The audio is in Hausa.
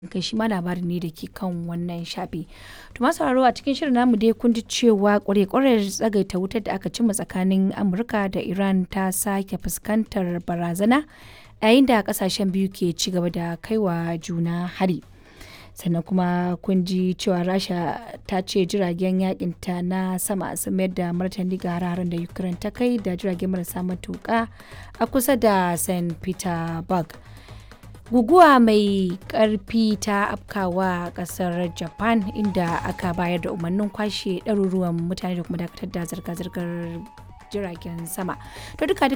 kai shi ma labarin ne da ke kan wannan shafi. To masu sauraro a cikin shirin namu dai kun ji cewa ƙware-ƙwarar tsagaita wutar da aka cimma tsakanin Amurka da Iran ta sake fuskantar barazana yayin da kasashen biyu ke ci gaba da kaiwa juna hari. Sannan kuma kun ji cewa Rasha ta ce jiragen yakinta na sama sun mayar da martani ga hare-haren da Ukraine ta kai da jirage marasa matuƙa a kusa da St. Petersburg. Guguwa mai ƙarfi ta afkawa ƙasar Japan inda aka bayar da umarnin kwashe ɗaruruwan mutane da kuma dakatar da zirga-zirgar jiragen sama. To duka